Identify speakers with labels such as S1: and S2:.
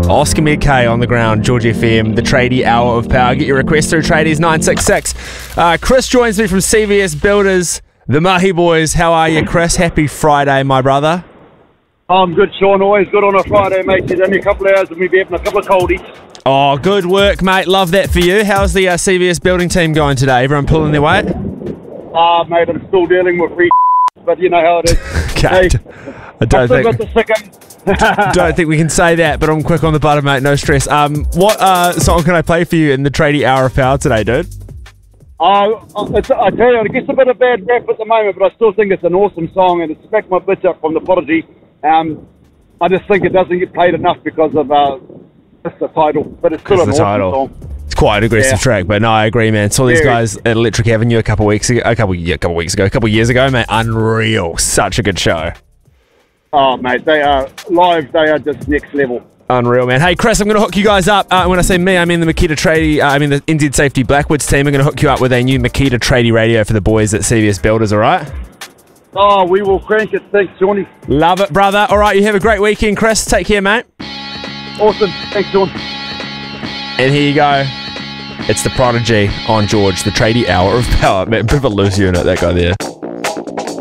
S1: Oscar Medkay on the ground, George FM, the tradie hour of power. Get your request through tradies 966. Chris joins me from CVS Builders, the Mahi Boys. How are you, Chris? Happy Friday, my brother.
S2: I'm good, Sean. Always good on a Friday, mate. There's only a couple of hours of me having a couple of coldies.
S1: Oh, good work, mate. Love that for you. How's the CVS building team going today? Everyone pulling their weight?
S2: Mate, I'm still dealing with but you know how it is.
S1: Okay.
S2: Hey,
S1: I don't think...
S2: got the sick
S1: Don't think we can say that, but I'm quick on the butter, mate. No stress. What song can I play for you in the tradie hour of power today, dude?
S2: I tell you, it gets a bit of bad rap at the moment, but I still think it's an awesome song, and it's back my bitch up from the Prodigy. I just think it doesn't get played enough because of just the title, but it's still an awesome song.
S1: It's quite an aggressive track, but no, I agree, man. Saw these guys at Electric Avenue a couple years ago, mate. Unreal. Such a good show.
S2: Oh, mate, they are live. They are just next level.
S1: Unreal, man. Hey, Chris, I'm going to hook you guys up. When I say me, I mean the Makita Tradie, the NZ Safety Blackwoods team. I'm going to hook you up with a new Makita Tradie radio for the boys at CVS Builders, all right?
S2: Oh, we will crank it. Thanks, Johnny.
S1: Love it, brother. All right, you have a great weekend, Chris. Take care, mate.
S2: Awesome. Thanks, John.
S1: And here you go. It's the Prodigy on George, the tradie hour of power. Man, bit of a loose unit, that guy there.